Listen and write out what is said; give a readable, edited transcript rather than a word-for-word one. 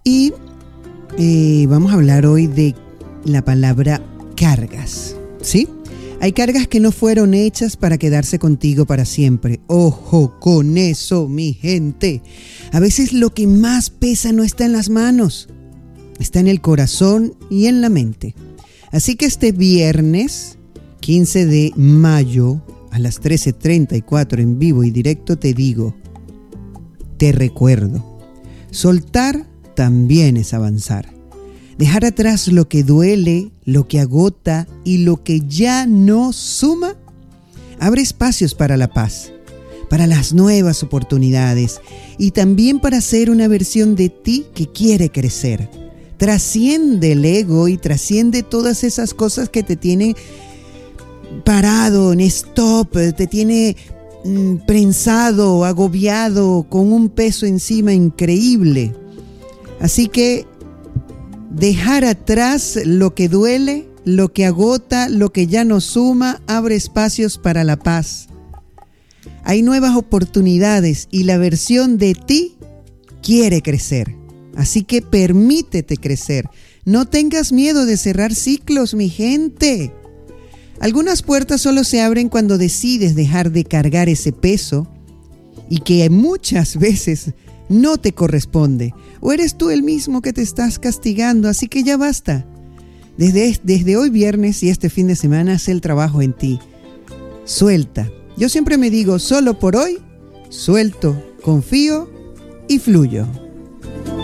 Y vamos a hablar hoy de la palabra cargas, ¿sí? Hay cargas que no fueron hechas para quedarse contigo para siempre. Ojo con eso, mi gente. A veces lo que más pesa no está en las manos, está en el corazón y en la mente. Así que este viernes 15 de mayo a las 13:34 en vivo y directo te digo, te recuerdo, soltar también es avanzar. Dejar atrás lo que duele, lo que agota y lo que ya no suma, abre espacios para la paz, para las nuevas oportunidades y también para ser una versión de ti que quiere crecer. Trasciende el ego y trasciende todas esas cosas que te tienen parado, en stop, te tiene prensado, agobiado, con un peso encima increíble. Así que dejar atrás lo que duele, lo que agota, lo que ya no suma, abre espacios para la paz. Hay nuevas oportunidades y la versión de ti quiere crecer. Así que permítete crecer. No tengas miedo de cerrar ciclos, mi gente. Algunas puertas solo se abren cuando decides dejar de cargar ese peso y que muchas veces no te corresponde. O eres tú el mismo que te estás castigando, así que ya basta. Desde hoy viernes y este fin de semana haz el trabajo en ti. Suelta. Yo siempre me digo, solo por hoy, suelto, confío y fluyo.